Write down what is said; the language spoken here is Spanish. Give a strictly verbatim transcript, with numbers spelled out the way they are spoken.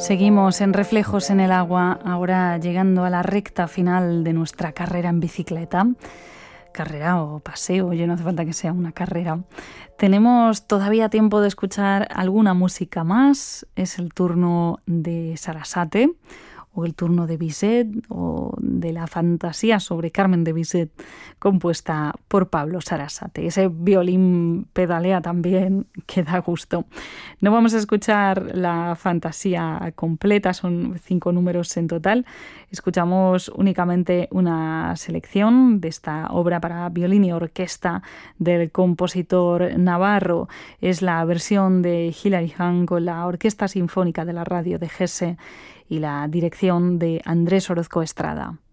Seguimos en Reflejos en el Agua, ahora llegando a la recta final de nuestra carrera en bicicleta. Carrera o paseo, ya no hace falta que sea una carrera. Tenemos todavía tiempo de escuchar alguna música más. Es el turno de Sarasate, o el turno de Bizet, o de la fantasía sobre Carmen de Bizet, compuesta por Pablo Sarasate. Ese violín pedalea también, que da gusto. No vamos a escuchar la fantasía completa, son cinco números en total. Escuchamos únicamente una selección de esta obra para violín y orquesta del compositor navarro. Es la versión de Hilary Hahn con la Orquesta Sinfónica de la Radio de Hesse y la dirección de Andrés Orozco Estrada.